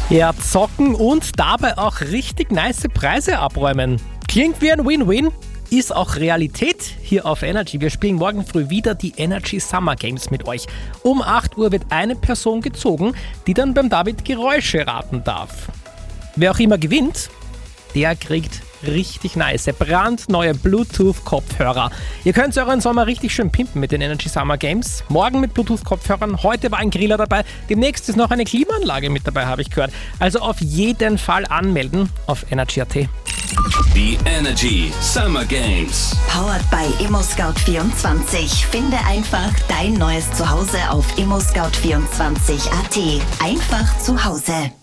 Ja, zocken und dabei auch richtig nice Preise abräumen. Klingt wie ein Win-Win, ist auch Realität hier auf Energy. Wir spielen morgen früh wieder die Energy Summer Games mit euch. Um 8 Uhr wird eine Person gezogen, die dann beim David Geräusche raten darf. Wer auch immer gewinnt, der kriegt richtig nice, brandneue Bluetooth-Kopfhörer. Ihr könnt euren Sommer richtig schön pimpen mit den Energy Summer Games. Morgen mit Bluetooth-Kopfhörern, heute war ein Griller dabei, demnächst ist noch eine Klimaanlage mit dabei, habe ich gehört. Also auf jeden Fall anmelden auf energy.at. Die Energy Summer Games. Powered by ImmoScout24. Finde einfach dein neues Zuhause auf ImmoScout24.at. Einfach zu Hause.